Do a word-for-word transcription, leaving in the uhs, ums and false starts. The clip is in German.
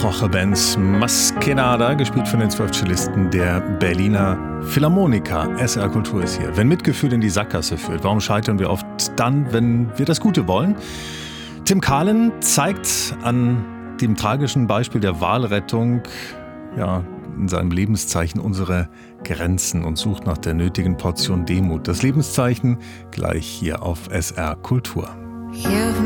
Woche Benz Maskenada, gespielt von den zwölf Cellisten der Berliner Philharmoniker. S R Kultur ist hier. Wenn Mitgefühl in die Sackgasse führt, warum scheitern wir oft dann, wenn wir das Gute wollen? Tim Kahlen zeigt an dem tragischen Beispiel der Wahlrettung, ja, in seinem Lebenszeichen unsere Grenzen und sucht nach der nötigen Portion Demut. Das Lebenszeichen gleich hier auf S R Kultur. You've